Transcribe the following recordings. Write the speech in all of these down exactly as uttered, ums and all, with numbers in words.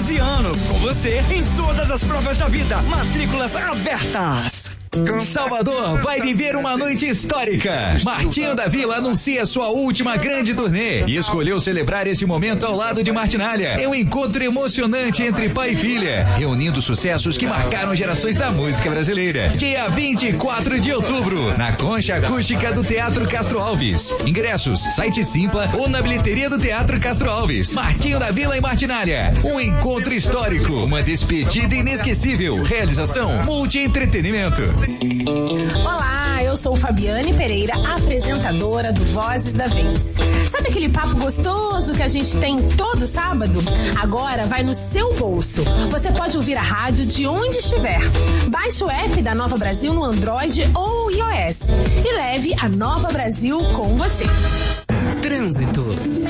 quinze anos, com você em todas as provas da vida. Matrículas abertas. Salvador vai viver uma noite histórica. Martinho da Vila anuncia sua última grande turnê e escolheu celebrar esse momento ao lado de Martinália. É um encontro emocionante entre pai e filha, reunindo sucessos que marcaram gerações da música brasileira. Dia vinte e quatro de outubro, na Concha Acústica do Teatro Castro Alves. Ingressos, site Simpla ou na bilheteria do Teatro Castro Alves. Martinho da Vila e Martinália. Um encontro histórico, uma despedida inesquecível. Realização Multi Entretenimento. Olá, eu sou Fabiane Pereira, apresentadora do Vozes da Vez. Sabe aquele papo gostoso que a gente tem todo sábado? Agora vai no seu bolso. Você pode ouvir a rádio de onde estiver. Baixe o app da Nova Brasil no Android ou iOS e leve a Nova Brasil com você. Trânsito.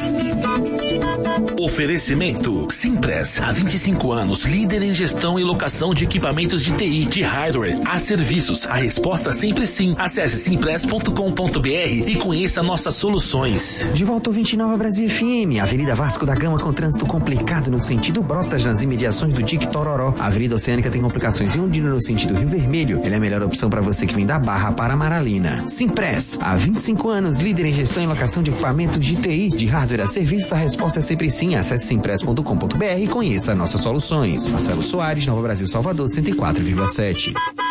Oferecimento Simpress, há vinte e cinco anos, líder em gestão e locação de equipamentos de T I, de hardware, a serviços. A resposta sempre sim. Acesse simpress ponto com ponto b r e conheça nossas soluções. De volta ao vinte e nove Brasil F M, Avenida Vasco da Gama com trânsito complicado no sentido Brotas, nas imediações do Dique Tororó. A Avenida Oceânica tem complicações em Ondina no sentido Rio Vermelho. Ele é a melhor opção para você que vem da Barra para Amaralina. Simpress, há vinte e cinco anos, líder em gestão e locação de equipamentos de T I, de hardware a serviços. A resposta é sempre sim. Acesse simpress ponto com ponto b r e conheça nossas soluções. Marcelo Soares, Nova Brasil, Salvador, cento e quatro vírgula sete.